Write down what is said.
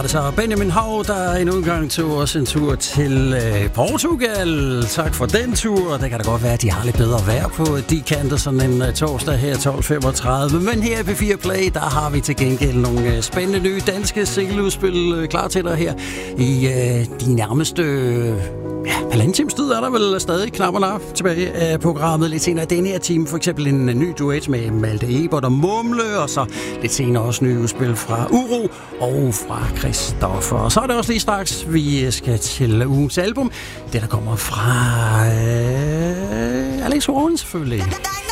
det så Benjamin Hav, der endnu en gang tog os en tur til Portugal. Tak for den tur. Det kan da godt være, at de har lidt bedre vejr på de kanter sådan en torsdag her 12.35. Men her i P4 Play, der har vi til gengæld nogle spændende nye danske singleudspil klar til dig her i de nærmeste halvanden times tid er der vel stadig knap og nap tilbage af programmet. Lidt senere i denne her time for eksempel en ny duet med Malte Ebert og Mumle, og så lidt senere også nye udspil fra Uro og fra Christoffer. Og så er det også lige straks, vi skal til ugens album. Det, der kommer fra Alex Warren selvfølgelig.